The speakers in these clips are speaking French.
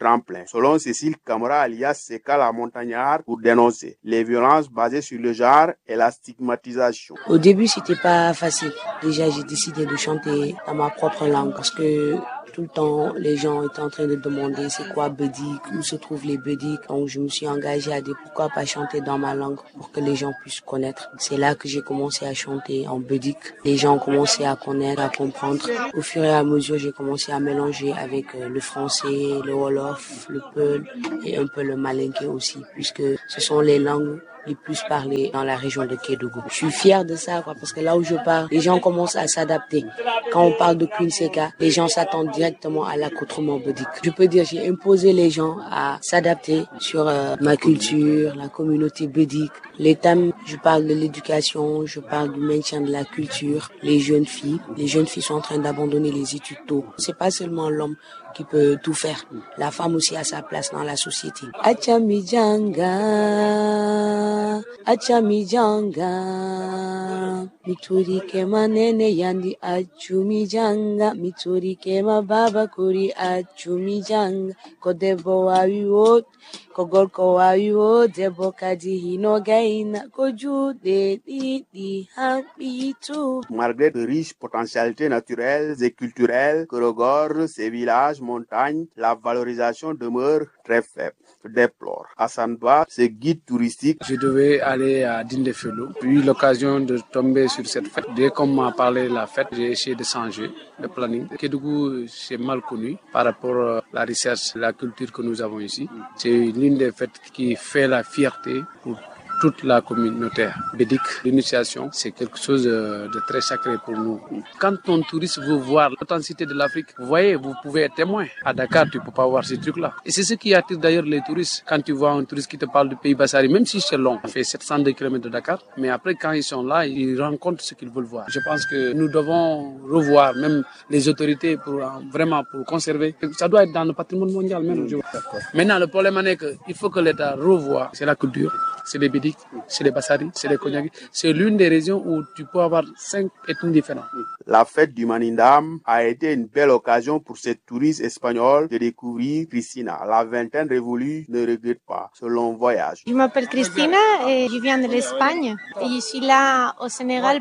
tremplin. Selon Cécile Camara alias Seka la montagnarde, pour dénoncer les violences basées sur le genre et la stigmatisation. Au début, c'était pas facile. Déjà, j'ai décidé de chanter dans ma propre langue parce que tout le temps, les gens étaient en train de demander c'est quoi Bédik, où se trouvent les Bédik. Donc, je me suis engagée à dire pourquoi pas chanter dans ma langue pour que les gens puissent connaître. C'est là que j'ai commencé à chanter en Bédik. Les gens ont commencé à connaître, à comprendre. Au fur et à mesure, j'ai commencé à mélanger avec le français, le wolof, le peul et un peu le malinké aussi, puisque ce sont les langues les plus parlées dans la région de Kédougou. Je suis fière de ça, parce que là où je pars, les gens commencent à s'adapter. Quand on parle de Queen Seka, les gens s'attendent directement à l'accoutrement bédik. Je peux dire, j'ai imposé les gens à s'adapter sur ma culture, la communauté bédik. Les thèmes, je parle de l'éducation, je parle du maintien de la culture, les jeunes filles. Les jeunes filles sont en train d'abandonner les études tôt. C'est pas seulement l'homme qui peut tout faire. La femme aussi a sa place dans la société. Achamijanga, mituri kema nene yandi achumijanga, mituri kema baba kuri achumijanga, kodebo wawiwo, kogolko wawiwo, debo kadi hinogaina, kojude di habitu. Malgré de riches potentialités naturelles et culturelles que regorgent ces villages montagnes, la valorisation demeure très faible. Déplore. Hassan Ba, ce guide touristique. Je devais aller à Dindéfelo. J'ai eu l'occasion de tomber sur cette fête. Dès qu'on m'a parlé de la fête, j'ai essayé de changer le planning. Kédougou, c'est mal connu par rapport à la recherche, la culture que nous avons ici. C'est l'une des fêtes qui fait la fierté pour toute la communauté bédik. L'initiation, c'est quelque chose de très sacré pour nous. Quand un touriste veut voir l'authenticité de l'Afrique, vous voyez, vous pouvez être témoin. À Dakar, tu ne peux pas voir ces trucs-là. Et c'est ce qui attire d'ailleurs les touristes. Quand tu vois un touriste qui te parle du pays Bassari, même si c'est long, ça fait 702 km de Dakar, mais après, quand ils sont là, ils rencontrent ce qu'ils veulent voir. Je pense que nous devons revoir même les autorités pour vraiment pour conserver. Ça doit être dans le patrimoine mondial même. Maintenant, le problème est qu'il faut que l'État revoie. C'est la culture. C'est les bédik, c'est les bassaris, c'est les konyaki. C'est l'une des régions où tu peux avoir 5 ethnies différentes. La fête du Manindam a été une belle occasion pour ces touristes espagnols de découvrir Cristina. La vingtaine révolue ne regrette pas ce long voyage. Je m'appelle Cristina et je viens de l'Espagne. Et je suis là au Sénégal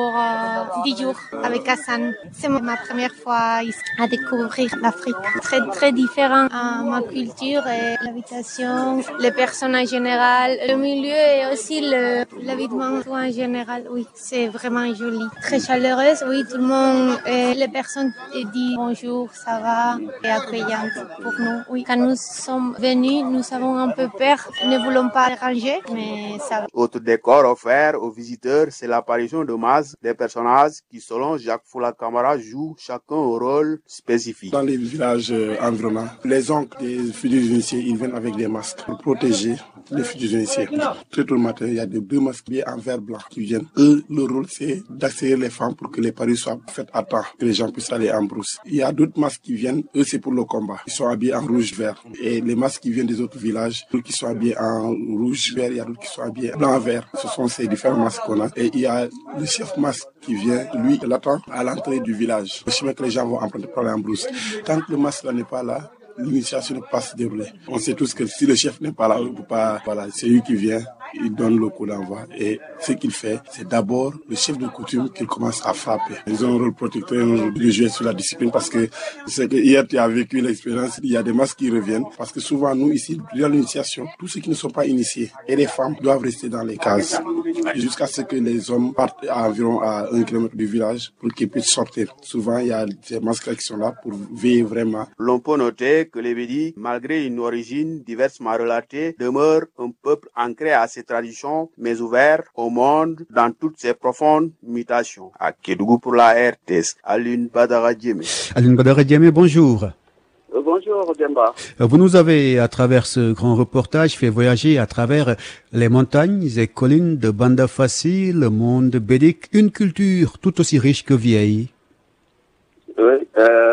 pour 10 jours avec Hassan. C'est ma première fois ici à découvrir l'Afrique. Très, très différent à ma culture et l'habitation, les personnes en général, le milieu et aussi l'habitement en général. Oui, c'est vraiment joli. Très chaleureuse, oui, tout le monde, les personnes disent bonjour, ça va, et accueillantes pour nous. Oui, quand nous sommes venus, nous avons un peu peur, nous ne voulons pas déranger, mais ça va. Autre décor offert aux visiteurs, c'est l'apparition de masques, des personnages qui, selon Jacques Foula Camara, jouent chacun un rôle spécifique. Dans les villages environnants, les oncles des futurs initiés, ils viennent avec des masques pour protéger les futurs initiés. Très tôt le matin, il y a deux masques en vert blanc qui viennent. Eux, leur rôle, c'est d'accueillir les femmes pour que les paris soient faits à temps, que les gens puissent aller en brousse. Il y a d'autres masques qui viennent, eux, c'est pour le combat. Ils sont habillés en rouge-vert. Et les masques qui viennent des autres villages, d'autres qui sont habillés en rouge-vert, il y a d'autres qui sont habillés blanc-vert. Ce sont ces différents masques qu'on a. Et il y a le chef masque qui vient, lui, il attend à l'entrée du village. Le chemin que les gens vont emprunter pour aller en brousse. Tant que le masque là n'est pas là, l'initiation ne peut pas se dérouler. On sait tous que si le chef n'est pas là, on ne peut pas. Voilà, c'est lui qui vient, il donne le coup d'envoi. Et ce qu'il fait, c'est d'abord le chef de coutume qu'il commence à frapper. Ils ont un rôle protecteur, un rôle de jouer sur la discipline parce que c'est que hier tu as vécu l'expérience, il y a des masques qui reviennent. Parce que souvent, nous ici, dans l'initiation, tous ceux qui ne sont pas initiés et les femmes doivent rester dans les cases jusqu'à ce que les hommes partent à environ à 1 kilomètre du village pour qu'ils puissent sortir. Souvent, il y a des masques qui sont là pour veiller vraiment. L'on peut noter que les Bédik, malgré une origine diversement relatée, demeurent un peuple ancré à ses traditions, mais ouvert au monde dans toutes ses profondes mutations. À Kédougou pour la RTS, Alioune Badara Diémé. Alioune Badara Diémé, bonjour. Bonjour Demba. Vous nous avez, à travers ce grand reportage, fait voyager à travers les montagnes et collines de Banda Fassi, le monde bédik, une culture tout aussi riche que vieille. Oui,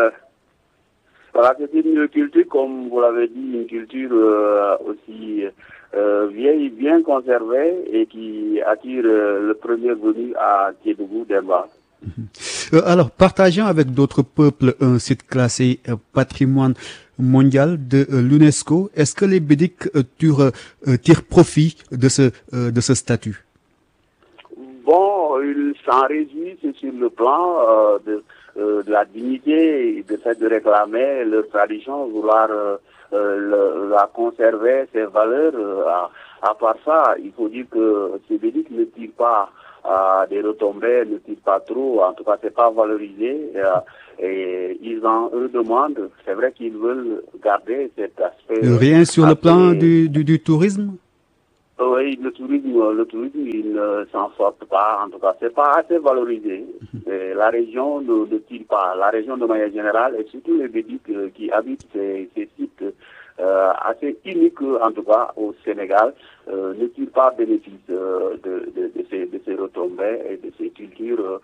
voilà, c'est une culture, comme vous l'avez dit, une culture aussi vieille, bien conservée et qui attire le premier venu à Kédougou, Demba. Alors, partageant avec d'autres peuples un site classé patrimoine mondial de l'UNESCO, est-ce que les Bédiques tirent profit de ce statut? Bon, ils s'en réjouissent sur le plan de la dignité et de fait de réclamer leur tradition, vouloir la conserver, ses valeurs. À part ça, il faut dire que ces Bédiques ne tirent pas des retombées, ne tirent pas trop, en tout cas c'est pas valorisé. Et ils en eux demandent, c'est vrai qu'ils veulent garder cet aspect. Rien sur le plan du tourisme? Oui, le tourisme, il ne s'en sort pas, en tout cas, c'est pas assez valorisé. Et la région ne tire pas, la région de manière générale, et surtout les Bédiques qui habitent ces sites assez uniques, en tout cas, au Sénégal, ne tirent pas bénéfice de ces retombées et de ces cultures,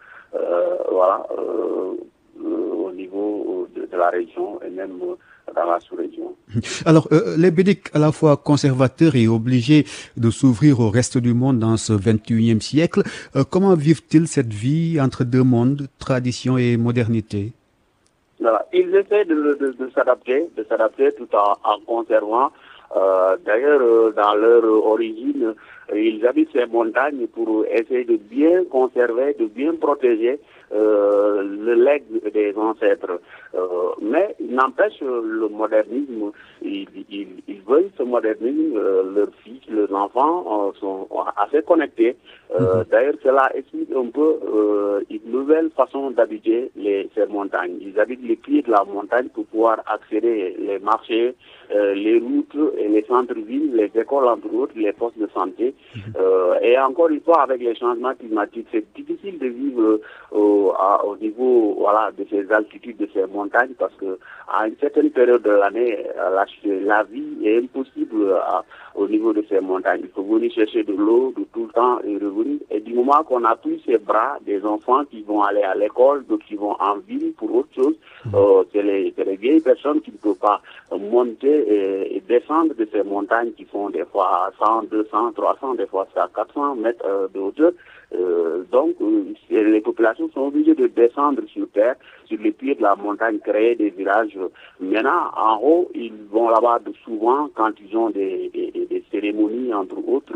au niveau de la région et même dans la sous-région. Alors, les Bédiques, à la fois conservateurs et obligés de s'ouvrir au reste du monde dans ce 21e siècle, comment vivent-ils cette vie entre deux mondes, tradition et modernité? Voilà. Ils essaient de s'adapter tout en conservant. D'ailleurs, dans leur origine, ils habitent ces montagnes pour essayer de bien conserver, de bien protéger le legs des ancêtres. Mais il n'empêche le modernisme, ils veulent ce modernisme, leurs fils, leurs enfants sont assez connectés. D'ailleurs, cela explique un peu une nouvelle façon d'habiter ces montagnes. Ils habitent les pieds de la montagne pour pouvoir accéder les marchés, les routes et les centres-villes, les écoles entre autres, les postes de santé. Et encore une fois, avec les changements climatiques, c'est difficile de vivre au niveau de ces altitudes, de ces montagnes, parce que à une certaine période de l'année, la vie est impossible au niveau de ces montagnes. Il faut venir chercher de l'eau de tout le temps et revenir. Et du moment qu'on a pris ces bras, des enfants qui vont aller à l'école, d'autres qui vont en ville pour autre chose, c'est les vieilles personnes qui ne peuvent pas monter et descendre de ces montagnes qui font des fois 100, 200, 300, des fois 400 mètres de hauteur. Donc, les populations sont obligées de descendre sur terre, sur les pieds de la montagne, créer des villages. Maintenant, en haut, ils vont là-bas souvent quand ils ont des cérémonies, entre autres,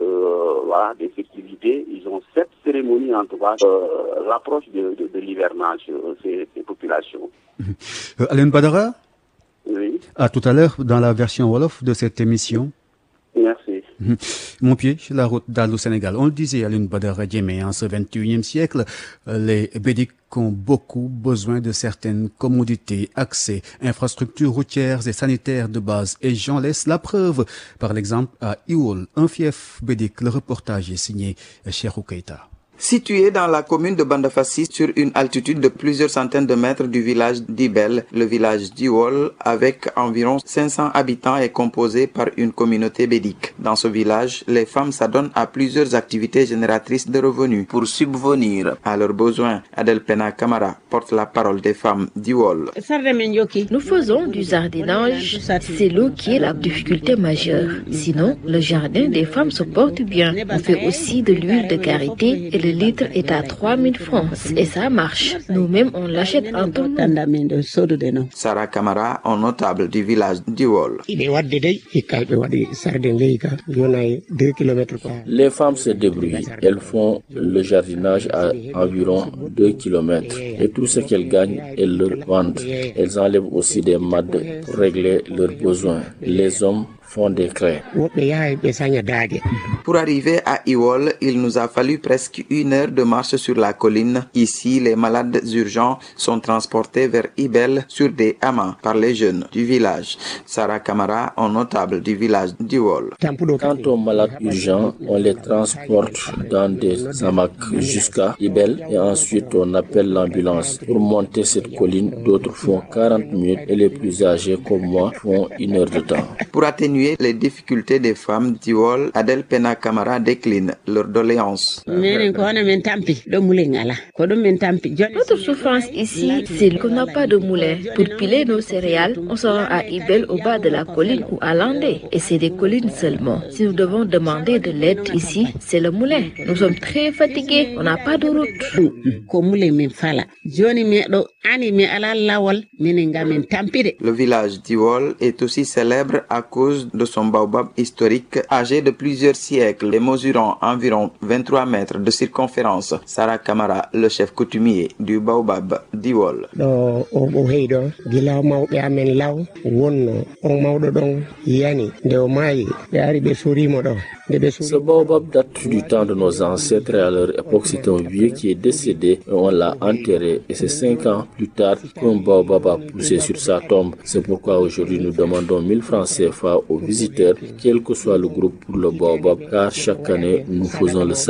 des festivités. Ils ont 7 cérémonies, en tout cas, l'approche de l'hivernage, ces populations. Alain Badara? Oui. À tout à l'heure, dans la version Wolof de cette émission. Merci. Mon pied sur la route d'Al au Sénégal. On le disait à Alioune Badara Diémé, en ce 21e siècle, les Bédiques ont beaucoup besoin de certaines commodités, accès, infrastructures routières et sanitaires de base. Et j'en laisse la preuve, par l'exemple, à Iwol, un fief Bédique. Le reportage est signé Cheikhou Keita. Situé dans la commune de Bandafassi sur une altitude de plusieurs centaines de mètres du village d'Ibel, le village d'Iwol, avec environ 500 habitants, est composé par une communauté bédique. Dans ce village, les femmes s'adonnent à plusieurs activités génératrices de revenus pour subvenir à leurs besoins. Adel Pena Kamara porte la parole des femmes d'Iwol. Nous faisons du jardinage, c'est l'eau qui est la difficulté majeure. Sinon, le jardin des femmes se porte bien. On fait aussi de l'huile de karité et le litre est à 3000 francs et ça marche. Nous-mêmes, on l'achète en tonnes. Sarah Kamara, un notable du village d'Iwol. Les femmes se débrouillent. Elles font le jardinage à environ 2 km et tout ce qu'elles gagnent, elles le vendent. Elles enlèvent aussi des mads pour régler leurs besoins. Les hommes font des craies. Pour arriver à Iwol, il nous a fallu presque 1 heure de marche sur la colline. Ici, les malades urgents sont transportés vers Ibel sur des hammams par les jeunes du village. Sarah Kamara, un notable du village d'Iwol. Quant aux malades urgents, on les transporte dans des hamacs jusqu'à Ibel et ensuite on appelle l'ambulance. Pour monter cette colline, d'autres font 40 minutes et les plus âgés comme moi font 1 heure de temps. Pour atténuer atténuer les difficultés des femmes d'Iwol, Adel Pena Camara décline leur doléance. Notre souffrance ici, c'est qu'on n'a pas de moulin. Pour piler nos céréales, on se rend à Ibel au bas de la colline ou à Landé. Et c'est des collines seulement. Si nous devons demander de l'aide ici, c'est le moulin. Nous sommes très fatigués, on n'a pas de route. Le village d'Iwol est aussi célèbre à cause de son baobab historique âgé de plusieurs siècles et mesurant environ 23 mètres de circonférence. Sarah Camara, le chef coutumier du baobab d'Iwol. Ce baobab date du temps de nos ancêtres et à leur époque c'est un vieux qui est décédé et on l'a enterré et c'est 5 ans plus tard qu'un baobab a poussé sur sa tombe. C'est pourquoi aujourd'hui nous demandons 1000 francs CFA aux visiteurs, quel que soit le groupe pour le baobab, car chaque année nous faisons le